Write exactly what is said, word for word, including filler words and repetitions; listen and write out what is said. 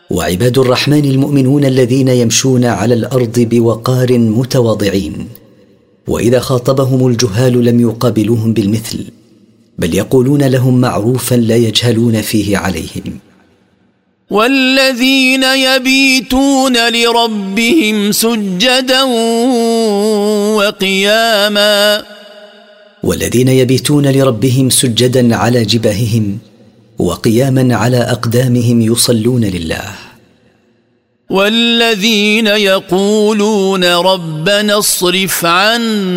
وعباد الرحمن المؤمنون الذين يمشون على الأرض بوقار متواضعين، وإذا خاطبهم الجهال لم يقابلوهم بالمثل، بل يقولون لهم معروفا لا يجهلون فيه عليهم. والذين يبيتون لربهم سجدا وقياما والذين يبيتون لربهم سجدا على جباههم وقياما على أقدامهم يصلون لله. والذين يقولون ربنا اصرف عنا